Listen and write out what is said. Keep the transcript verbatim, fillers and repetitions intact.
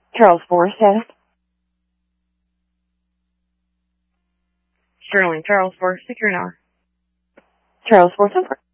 Charles Forest status. Sterling, Charles Forest, secure now. Charles Forest, over.